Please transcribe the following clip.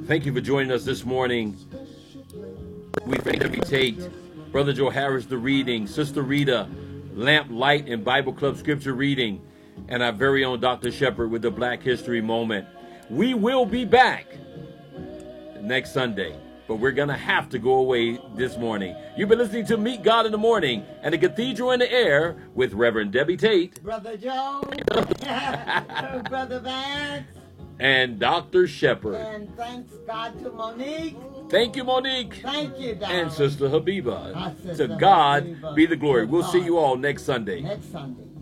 Thank you for joining us this morning. We thank Debbie Tate, Brother Joe Harris, the reading, Sister Rita, Lamp, Light, and Bible Club scripture reading, and our very own Dr. Shepherd with the Black History Moment. We will be back next Sunday, but we're going to have to go away this morning. You've been listening to Meet God in the Morning and the Cathedral in the Air with Reverend Debbie Tate, Brother Joe, Brother Vance, and Dr. Shepherd. And thanks God to Monique. Thank you, Monique. Thank you, darling. And Sister Habiba. Sister To God Habiba. be the glory. We'll see you all next Sunday. Next Sunday.